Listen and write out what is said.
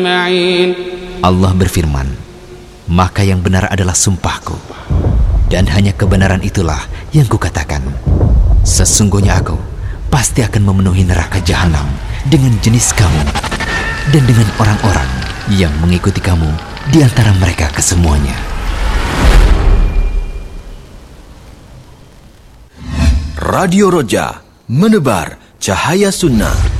Allah berfirman, maka yang benar adalah sumpahku, dan hanya kebenaran itulah yang kukatakan. Sesungguhnya aku pasti akan memenuhi neraka jahanam dengan jenis kamu dan dengan orang-orang yang mengikuti kamu di antara mereka kesemuanya. Radio Roja, menebar cahaya sunnah.